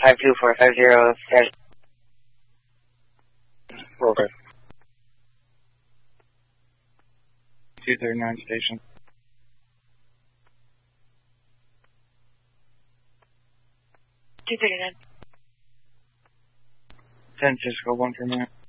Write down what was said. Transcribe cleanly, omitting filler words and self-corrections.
52450. Okay. 239 station. 239. 10 Cisco 1 for a minute.